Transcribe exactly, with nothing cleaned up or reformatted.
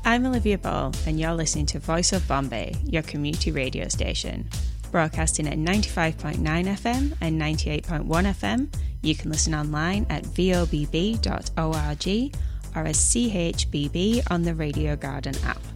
I'm Olivia Ball, and you're listening to Voice of Bombay, your community radio station. Broadcasting at ninety-five point nine F M and ninety-eight point one F M, you can listen online at v o b b dot org or as C H B B on the Radio Garden app.